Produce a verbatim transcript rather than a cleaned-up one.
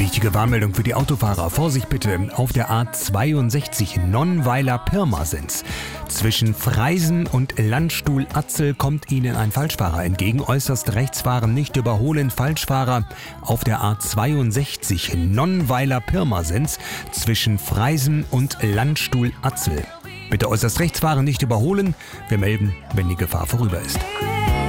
Wichtige Warnmeldung für die Autofahrer. Vorsicht bitte auf der A zweiundsechzig Nonnweiler-Pirmasens. Zwischen Freisen und Landstuhl-Atzel kommt Ihnen ein Falschfahrer entgegen. Äußerst rechts fahren, nicht überholen. Falschfahrer auf der A zweiundsechzig Nonnweiler-Pirmasens zwischen Freisen und Landstuhl-Atzel. Bitte äußerst rechts fahren, nicht überholen. Wir melden, wenn die Gefahr vorüber ist.